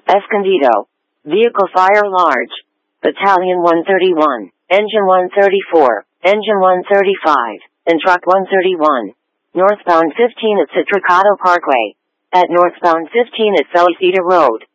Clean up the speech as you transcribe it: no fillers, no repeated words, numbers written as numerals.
Escondido. Vehicle fire large. Battalion 131, Engine 134, Engine 135, and Truck 131. Northbound 15 at Citricado Parkway. At northbound 15 at Felicita Road.